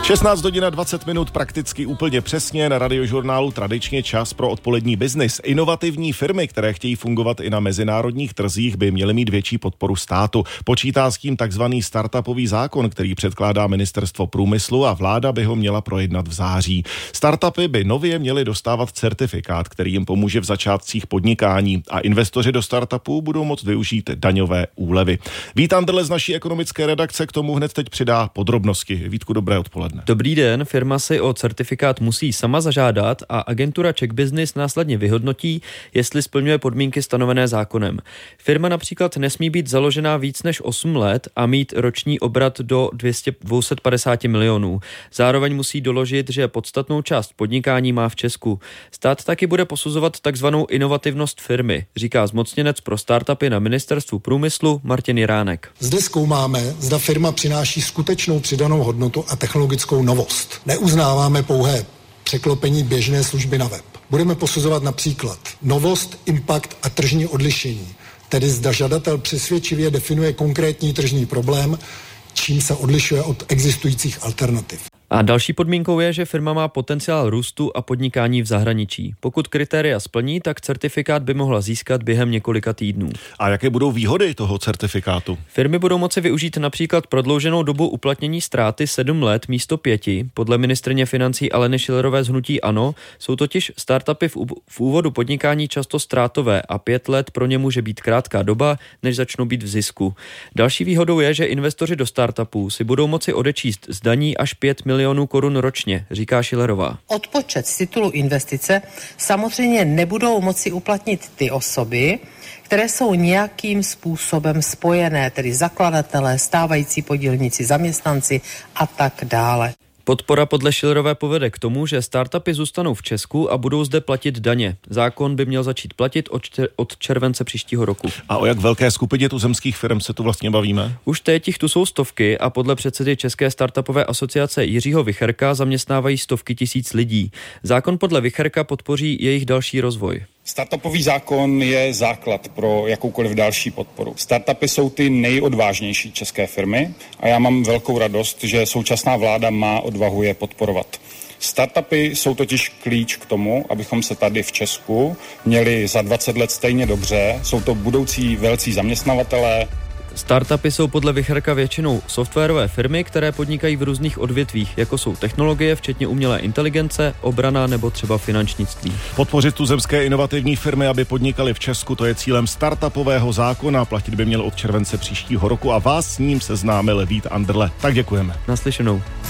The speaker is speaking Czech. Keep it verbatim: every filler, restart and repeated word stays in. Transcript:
šestnáct hodin a dvacet minut, prakticky úplně přesně. Na Radiožurnálu tradičně čas pro odpolední biznis. Inovativní firmy, které chtějí fungovat i na mezinárodních trzích, by měly mít větší podporu státu. Počítá s tím takzvaný startupový zákon, který předkládá Ministerstvo průmyslu, a vláda by ho měla projednat v září. Startupy by nově měly dostávat certifikát, který jim pomůže v začátcích podnikání, a investoři do startupů budou moct využít daňové úlevy. Vít Anderle z naší ekonomické redakce k tomu hned teď přidá podrobnosti. Vítku, dobré odpoledne. Dobrý den, firma si o certifikát musí sama zažádat a agentura Czech Business následně vyhodnotí, jestli splňuje podmínky stanovené zákonem. Firma například nesmí být založená víc než osm let a mít roční obrat do dvě stě padesát milionů. Zároveň musí doložit, že podstatnou část podnikání má v Česku. Stát taky bude posuzovat takzvanou inovativnost firmy, říká zmocněnec pro startupy na Ministerstvu průmyslu Martin Jiránek. Zde zkoumáme, zda firma přináší skutečnou přidanou hodnotu a technologickou novost. Neuznáváme pouhé překlopení běžné služby na web. Budeme posuzovat například novost, impact a tržní odlišení, tedy zda žadatel přesvědčivě definuje konkrétní tržní problém, čím se odlišuje od existujících alternativ. A další podmínkou je, že firma má potenciál růstu a podnikání v zahraničí. Pokud kritéria splní, tak certifikát by mohla získat během několika týdnů. A jaké budou výhody toho certifikátu? Firmy budou moci využít například prodlouženou dobu uplatnění ztráty sedm let místo pěti. Podle ministryně financí Aleny Schillerové z hnutí ANO jsou totiž startupy v, v úvodu podnikání často ztrátové a pět let pro ně může být krátká doba, než začnou být v zisku. Další výhodou je, že investoři do startupů si budou moci odečíst z daní až pět milionů korun ročně, říká Schillerová. Odpočet z titulu investice samozřejmě nebudou moci uplatnit ty osoby, které jsou nějakým způsobem spojené, tedy zakladatelé, stávající podílníci, zaměstnanci a tak dále. Podpora podle Schillerové povede k tomu, že startupy zůstanou v Česku a budou zde platit daně. Zákon by měl začít platit od července příštího roku. A o jak velké skupině tuzemských firm se tu vlastně bavíme? Už teď jich tu jsou stovky a podle předsedy České startupové asociace Jiřího Vicherka zaměstnávají stovky tisíc lidí. Zákon podle Vicherka podpoří jejich další rozvoj. Startupový zákon je základ pro jakoukoliv další podporu. Startupy jsou ty nejodvážnější české firmy a já mám velkou radost, že současná vláda má odvahu je podporovat. Startupy jsou totiž klíč k tomu, abychom se tady v Česku měli za dvacet let stejně dobře. Jsou to budoucí velcí zaměstnavatelé. Startupy jsou podle Vicherka většinou softwarové firmy, které podnikají v různých odvětvích, jako jsou technologie, včetně umělé inteligence, obrana nebo třeba finančnictví. Podpořit tuzemské inovativní firmy, aby podnikaly v Česku, to je cílem startupového zákona. Platit by měl od července příštího roku a vás s ním seznámil Vít Anderle. Tak děkujeme. Naslyšenou.